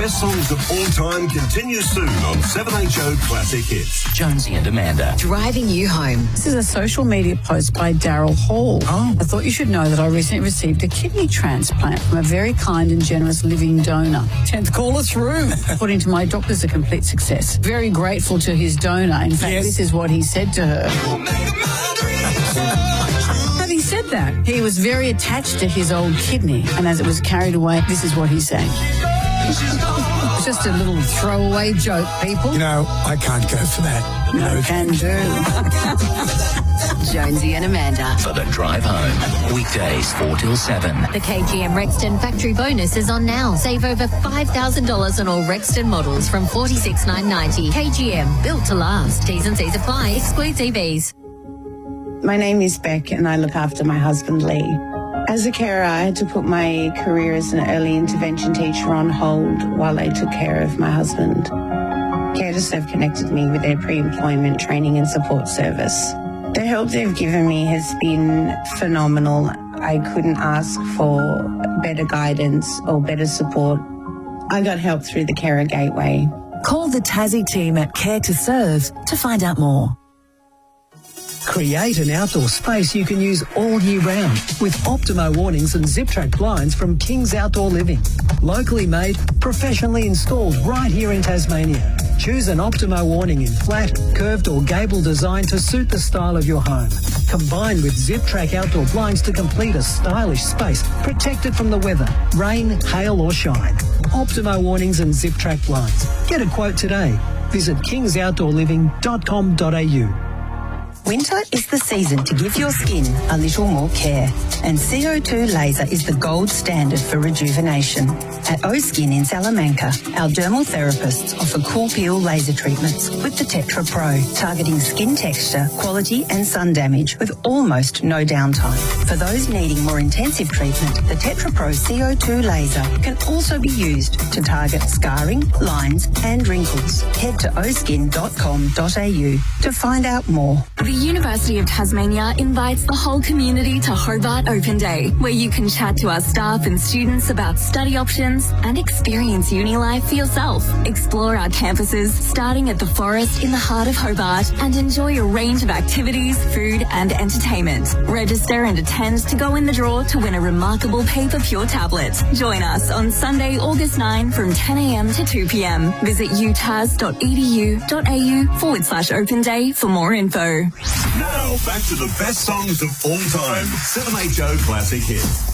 best songs of all time continues soon on 7HO Classic Hits. Jonesy and Amanda. Driving you home. This is a social media post by Daryl Hall. Oh. I thought you should know that I recently received a kidney transplant from a very kind and generous living donor. 10th caller through. According to my doctors, a complete success. Very grateful to his donor. In fact, This is what he said to her. Having said that, he was very attached to his old kidney, and as it was carried away, this is what he sang. It's just a little throwaway joke, people. You know, I can't go for that. No can do. Jonesy and Amanda. For the drive home. Weekdays 4 till 7. The KGM Rexton factory bonus is on now. Save over $5,000 on all Rexton models from $46,990. KGM, built to last. T's and C's apply. Excludes EVs. My name is Beck and I look after my husband Lee. As a carer, I had to put my career as an early intervention teacher on hold while I took care of my husband. Care2Serve have connected me with their pre-employment training and support service. The help they've given me has been phenomenal. I couldn't ask for better guidance or better support. I got help through the Carer Gateway. Call the Tassie team at Care2Serve to find out more. Create an outdoor space you can use all year round with Optimo awnings and Zip-Track blinds from King's Outdoor Living. Locally made, professionally installed right here in Tasmania. Choose an Optimo awning in flat, curved or gable design to suit the style of your home. Combined with Zip-Track outdoor blinds to complete a stylish space protected from the weather, rain, hail or shine. Optimo awnings and Zip-Track blinds. Get a quote today. Visit kingsoutdoorliving.com.au. Winter is the season to give your skin a little more care, and CO2 laser is the gold standard for rejuvenation. At O-Skin in Salamanca, our dermal therapists offer cool peel laser treatments with the Tetra Pro, targeting skin texture, quality and sun damage with almost no downtime. For those needing more intensive treatment, the Tetra Pro CO2 laser can also be used to target scarring, lines and wrinkles. Head to oskin.com.au to find out more. The University of Tasmania invites the whole community to Hobart Open Day, where you can chat to our staff and students about study options and experience uni life for yourself. Explore our campuses, starting at the Forest in the heart of Hobart, and enjoy a range of activities, food and entertainment. Register and attend to go in the draw to win a remarkable Paper Pure tablet. Join us on Sunday, August 9 from 10 a.m. to 2 p.m. Visit utas.edu.au/open day for more info. Now, back to the best songs of all time. 7HO Classic Hits.